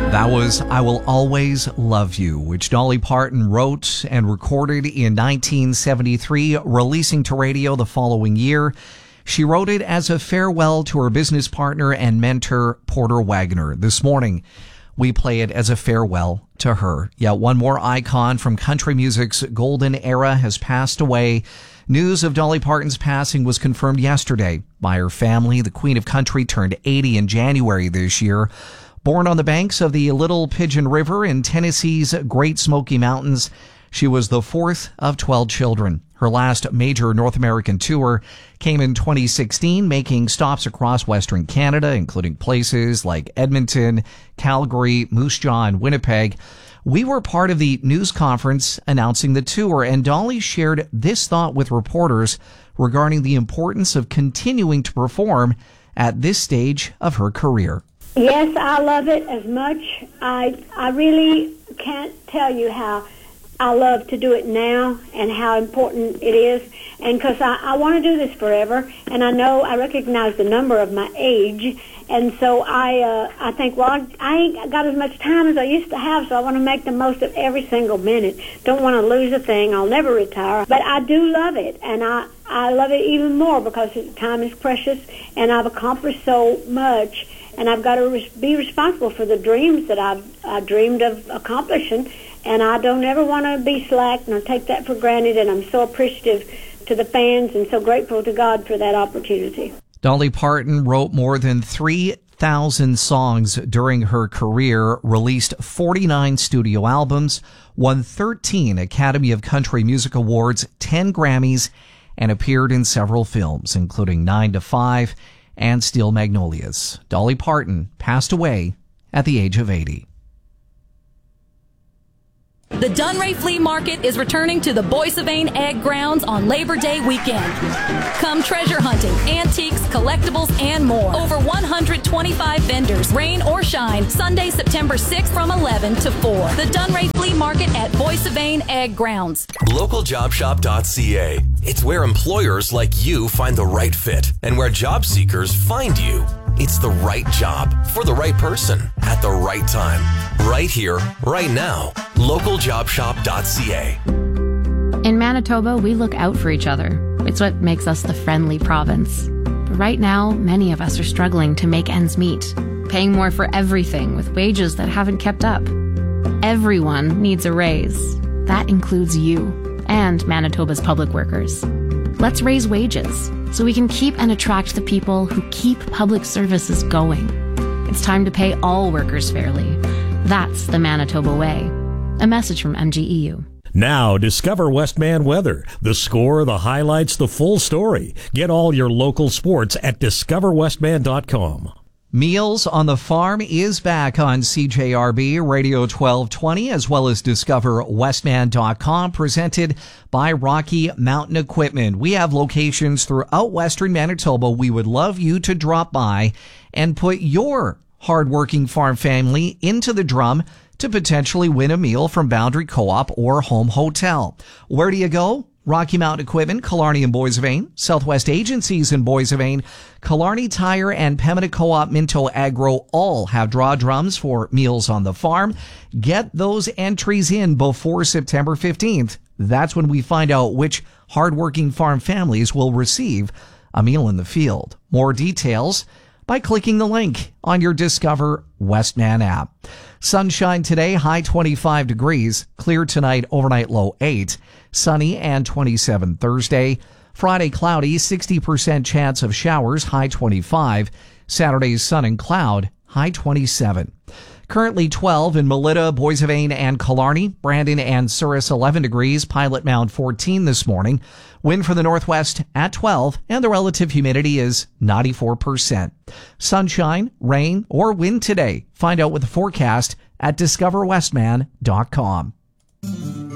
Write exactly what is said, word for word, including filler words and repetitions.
That was I Will Always Love You, which Dolly Parton wrote and recorded in nineteen seventy-three, releasing to radio the following year. She wrote it as a farewell to her business partner and mentor, Porter Wagoner. This morning, we play it as a farewell to her. Yet one more icon from country music's golden era has passed away. News of Dolly Parton's passing was confirmed yesterday by her family. The Queen of Country turned eighty in January this year. Born on the banks of the Little Pigeon River in Tennessee's Great Smoky Mountains, she was the fourth of twelve children. Her last major North American tour came in twenty sixteen, making stops across Western Canada, including places like Edmonton, Calgary, Moose Jaw, and Winnipeg. We were part of the news conference announcing the tour, and Dolly shared this thought with reporters regarding the importance of continuing to perform at this stage of her career. Yes, I love it as much. I I really can't tell you how I love to do it now and how important it is. And because I, I want to do this forever, and I know I recognize the number of my age, and so I uh, I think, well, I, I ain't got as much time as I used to have, so I want to make the most of every single minute. Don't want to lose a thing. I'll never retire. But I do love it, and I, I love it even more because time is precious, and I've accomplished so much. And I've got to res- be responsible for the dreams that I've I dreamed of accomplishing. And I don't ever want to be slack nor take that for granted. And I'm so appreciative to the fans and so grateful to God for that opportunity. Dolly Parton wrote more than three thousand songs during her career, released forty-nine studio albums, won thirteen Academy of Country Music Awards, ten Grammys, and appeared in several films, including Nine to Five and Steel Magnolias. Dolly Parton passed away at the age of eighty. The Dunray Flea Market is returning to the Boissevain Ag Grounds on Labor Day weekend. Come treasure hunting, antiques, collectibles, and more. Over one hundred twenty-five vendors, rain or shine, Sunday, September sixth from eleven to four. The Dunray Flea Market at Boissevain Ag Grounds. local job shop dot c a. It's where employers like you find the right fit and where job seekers find you. It's the right job for the right person at the right time. Right here, right now. local job shop dot c a. In Manitoba, we look out for each other. It's what makes us the friendly province. But right now, many of us are struggling to make ends meet, paying more for everything with wages that haven't kept up. Everyone needs a raise. That includes you and Manitoba's public workers. Let's raise wages so we can keep and attract the people who keep public services going. It's time to pay all workers fairly. That's the Manitoba way. A message from M G E U. Now, discover Westman Weather. The score, the highlights, the full story. Get all your local sports at discover westman dot com. Meals on the Farm is back on C J R B Radio twelve twenty, as well as discover westman dot com, presented by Rocky Mountain Equipment. We have locations throughout Western Manitoba. We would love you to drop by and put your hardworking farm family into the drum to potentially win a meal from Boundary Co-op or Home Hotel. Where do you go? Rocky Mountain Equipment, Killarney and Boissevain, Southwest Agencies in Boissevain, Killarney Tire and Pembina Co-op Minto Agro all have draw drums for Meals on the Farm. Get those entries in before September fifteenth. That's when we find out which hardworking farm families will receive a meal in the field. More details by clicking the link on your Discover Westman app. Sunshine today, high twenty-five degrees. Clear tonight, overnight low eight. Sunny and twenty-seven Thursday. Friday, cloudy, sixty percent chance of showers, high twenty-five. Saturday's sun and cloud, high twenty-seven. Currently twelve in Melita, Boissevain, and Killarney. Brandon and Souris, eleven degrees. Pilot Mound, fourteen this morning. Wind from the northwest at twelve, and the relative humidity is ninety-four percent. Sunshine, rain, or wind today. Find out with the forecast at discover westman dot com.